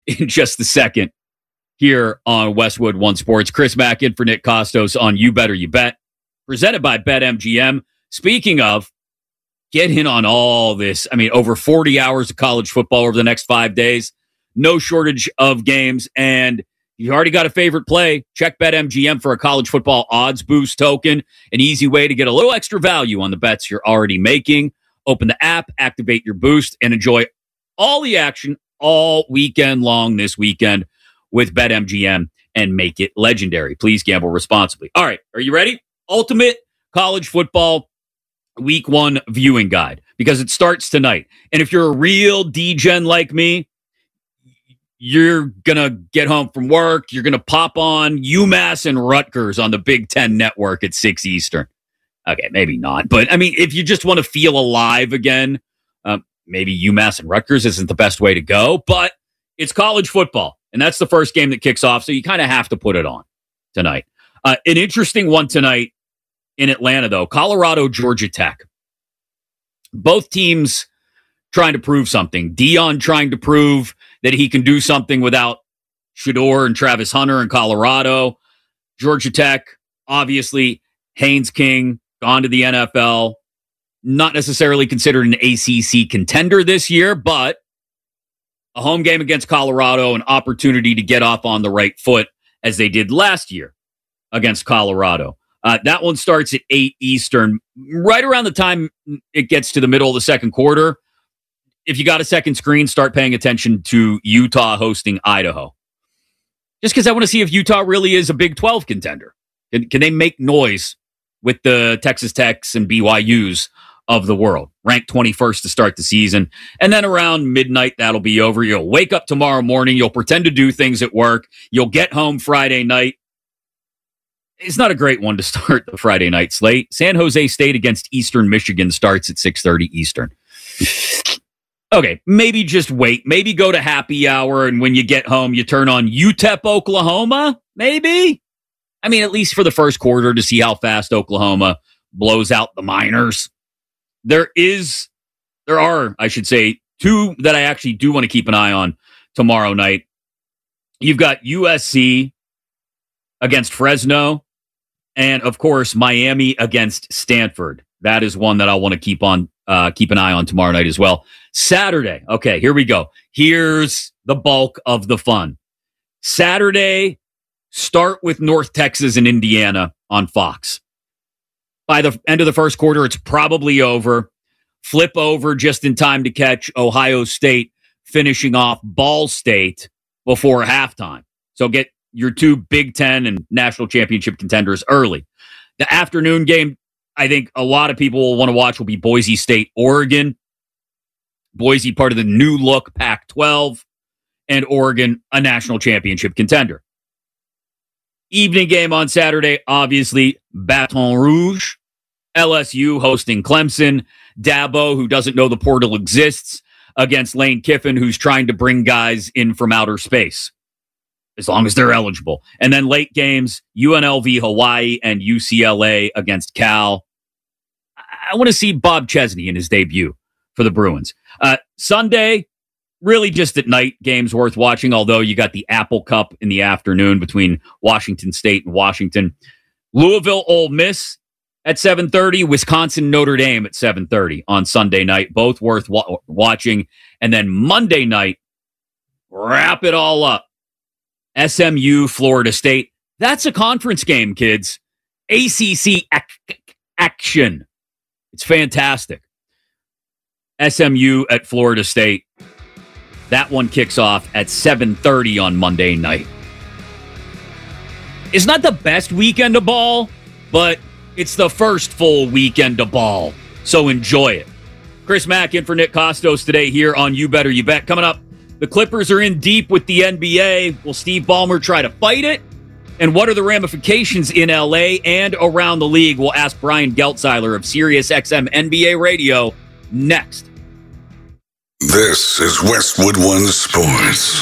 in just a second here on Westwood One Sports. Chris Mack in for Nick Costos on You Better You Bet, presented by BetMGM. Speaking of, get in on all this. I mean, over 40 hours of college football over the next 5 days. No shortage of games. And you already got a favorite play. Check BetMGM for a college football odds boost token. An easy way to get a little extra value on the bets you're already making. Open the app, activate your boost, and enjoy all the action all weekend long this weekend with BetMGM and make it legendary. Please gamble responsibly. All right, are you ready? Ultimate college football Week 1 viewing guide, because it starts tonight. And if you're a real D-gen like me, you're going to get home from work, you're going to pop on UMass and Rutgers on the Big Ten Network at 6 Eastern. Okay, maybe not. But, I mean, if you just want to feel alive again, maybe UMass and Rutgers isn't the best way to go, but it's college football, and that's the first game that kicks off, so you kind of have to put it on tonight. An interesting one tonight in Atlanta, though. Colorado, Georgia Tech. Both teams trying to prove something. Deion trying to prove that he can do something without Shedeur and Travis Hunter in Colorado. Georgia Tech, obviously, Haynes King, gone to the NFL. Not necessarily considered an ACC contender this year, but a home game against Colorado, an opportunity to get off on the right foot as they did last year against Colorado. That one starts at 8 Eastern, right around the time it gets to the middle of the second quarter. If you got a second screen, start paying attention to Utah hosting Idaho. Just because I want to see if Utah really is a Big 12 contender. Can they make noise with the Texas Techs and BYUs of the world? Ranked 21st to start the season. And then around midnight, that'll be over. You'll wake up tomorrow morning. You'll pretend to do things at work. You'll get home Friday night. It's not a great one to start the Friday night slate. San Jose State against Eastern Michigan starts at 6:30 Eastern. Okay, maybe just wait. Maybe go to happy hour, and when you get home, you turn on UTEP Oklahoma, maybe? I mean, at least for the first quarter to see how fast Oklahoma blows out the Miners. There are, I should say, two that I actually do want to keep an eye on tomorrow night. You've got USC against Fresno, and of course, Miami against Stanford. That is one that I want to keep an eye on tomorrow night as well. Saturday. Okay, here we go. Here's the bulk of the fun. Saturday, start with North Texas and Indiana on Fox. By the end of the first quarter, it's probably over. Flip over just in time to catch Ohio State finishing off Ball State before halftime. So get your two Big Ten and national championship contenders early. The afternoon game, I think a lot of people will want to watch, will be Boise State, Oregon. Boise, part of the new look Pac-12, and Oregon, a national championship contender. Evening game on Saturday, obviously, Baton Rouge. LSU hosting Clemson. Dabo, who doesn't know the portal exists, against Lane Kiffin, who's trying to bring guys in from outer space, as long as they're eligible. And then late games, UNLV, Hawaii, and UCLA against Cal. I want to see Bob Chesney in his debut for the Bruins. Sunday, really just at night, games worth watching, although you got the Apple Cup in the afternoon between Washington State and Washington. Louisville, Ole Miss at 7:30, Wisconsin, Notre Dame at 7:30 on Sunday night, both worth watching. And then Monday night, wrap it all up. SMU, Florida State. That's a conference game, kids. ACC action. It's fantastic. SMU at Florida State. That one kicks off at 7:30 on Monday night. It's not the best weekend of ball, but it's the first full weekend of ball. So enjoy it. Chris Mack in for Nick Costos today here on You Better You Bet. Coming up, the Clippers are in deep with the NBA. Will Steve Ballmer try to fight it? And what are the ramifications in LA and around the league? We'll ask Brian Geltzeiler of SiriusXM NBA Radio next. This is Westwood One Sports.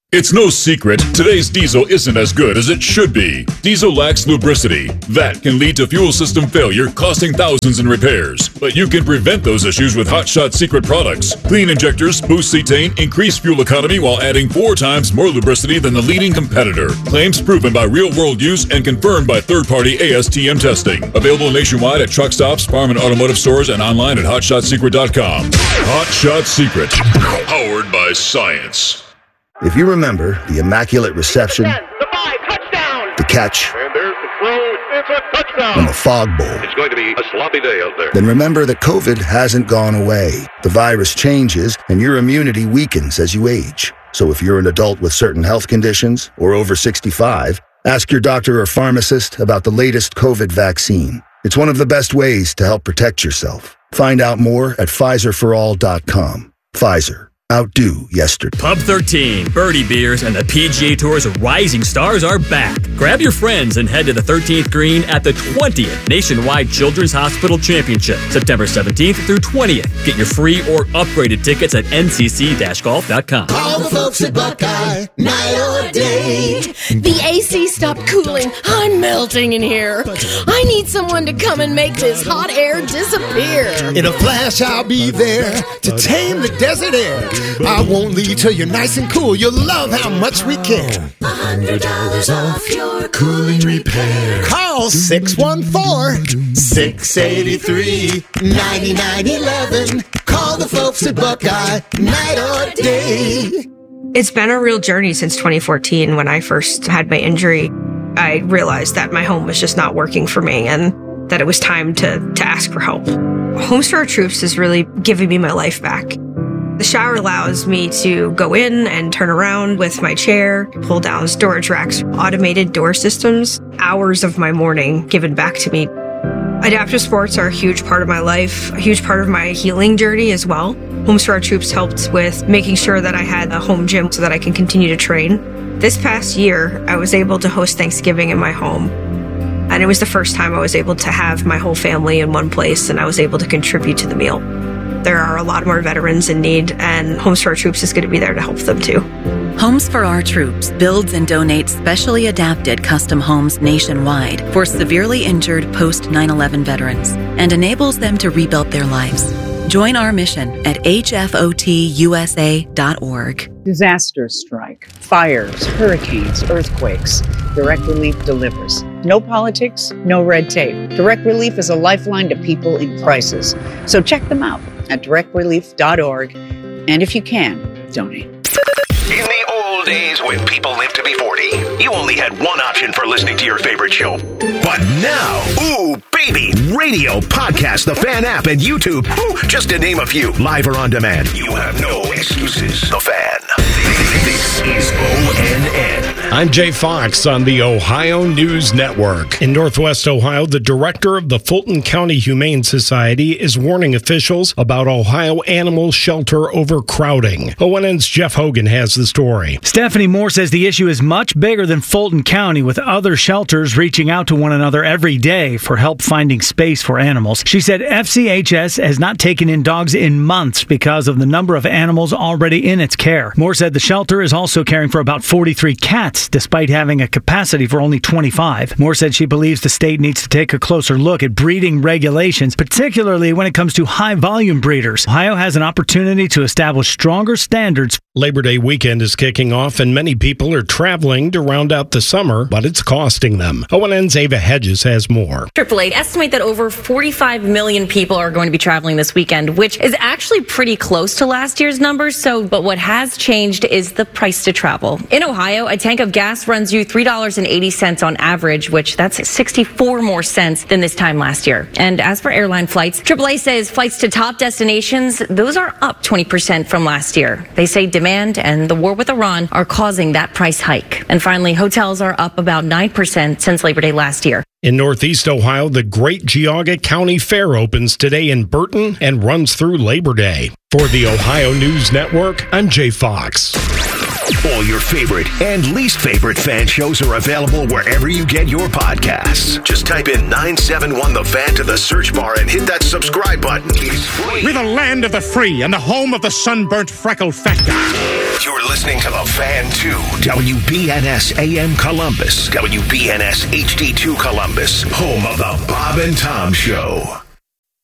It's no secret, today's diesel isn't as good as it should be. Diesel lacks lubricity. That can lead to fuel system failure, costing thousands in repairs. But you can prevent those issues with Hot Shot Secret products. Clean injectors, boost cetane, increase fuel economy while adding 4 times more lubricity than the leading competitor. Claims proven by real-world use and confirmed by third-party ASTM testing. Available nationwide at truck stops, farm and automotive stores, and online at hotshotsecret.com. Hot Shot Secret. Powered by science. If you remember the immaculate reception, the 5, touchdown! the catch, And there's the throw, it's a touchdown! and the fog bowl, It's going to be a sloppy day out there. then remember that COVID hasn't gone away. The virus changes, and your immunity weakens as you age. So if you're an adult with certain health conditions or over 65, ask your doctor or pharmacist about the latest COVID vaccine. It's one of the best ways to help protect yourself. Find out more at PfizerForAll.com. Pfizer. Outdo yesterday. Pub 13, Birdie Beers, and the PGA Tour's rising stars are back. Grab your friends and head to the 13th green at the 20th Nationwide Children's Hospital Championship, September 17th through 20th. Get your free or upgraded tickets at ncc-golf.com. All the folks at Buckeye, night or day. The AC stopped cooling. I'm melting in here. I need someone to come and make this hot air disappear. In a flash, I'll be there to tame the desert air. I won't leave till you're nice and cool. You'll love how much we care. $100 off your cooling repair. Call 614-683-9911. Call the folks at Buckeye, night or day. It's been a real journey since 2014 when I first had my injury. I realized that my home was just not working for me and that it was time to ask for help. Homes for Our Troops is really giving me my life back. The shower allows me to go in and turn around with my chair, pull down storage racks, automated door systems, hours of my morning given back to me. Adaptive sports are a huge part of my life, a huge part of my healing journey as well. Homes for Our Troops helped with making sure that I had a home gym so that I can continue to train. This past year, I was able to host Thanksgiving in my home. And it was the first time I was able to have my whole family in one place and I was able to contribute to the meal. There are a lot more veterans in need, and Homes for Our Troops is going to be there to help them too. Homes for Our Troops builds and donates specially adapted custom homes nationwide for severely injured post 9/11 veterans and enables them to rebuild their lives. Join our mission at hfotusa.org. Disasters strike, fires, hurricanes, earthquakes. Direct Relief delivers. No politics, no red tape. Direct Relief is a lifeline to people in crisis. So check them out at directrelief.org. And if you can, donate. In the old days when people lived to be 40, you only had one option for listening to your favorite show. But now, ooh, baby, radio, podcast, the Fan app, and YouTube, ooh, just to name a few, live or on demand. You have no excuses. The Fan. This is ONN. I'm Jay Fox on the Ohio News Network. In Northwest Ohio, the director of the Fulton County Humane Society is warning officials about Ohio animal shelter overcrowding. ONN's Jeff Hogan has the story. Stephanie Moore says the issue is much bigger than Fulton County, with other shelters reaching out to one another every day for help finding space for animals. She said FCHS has not taken in dogs in months because of the number of animals already in its care. Moore said the shelter is also caring for about 43 cats, despite having a capacity for only 25. Moore said she believes the state needs to take a closer look at breeding regulations, particularly when it comes to high-volume breeders. Ohio has an opportunity to establish stronger standards. Labor Day weekend is kicking off, and many people are traveling to round out the summer, but it's costing them. ONN's Ava Hedges has more. AAA estimate that over 45 million people are going to be traveling this weekend, which is actually pretty close to last year's numbers. But what has changed is the price to travel. In Ohio, a tank of gas runs you $3.80 on average, which that's 64 more cents than this time last year. And as for airline flights, AAA says flights to top destinations, those are up 20% from last year. They say demand and the war with Iran are causing that price hike. And finally, hotels are up about 9% since Labor Day last year. In Northeast Ohio, the Great Geauga County Fair opens today in Burton and runs through Labor Day. For the Ohio News Network, I'm Jay Fox. All your favorite and least favorite fan shows are available wherever you get your podcasts. Just type in 971 The Fan to the search bar and hit that subscribe button. It's free. We're the land of the free and the home of the sunburnt, freckled fat guy. You're listening to The Fan 2, WBNS AM Columbus, WBNS HD2 Columbus, home of the Bob and Tom Show.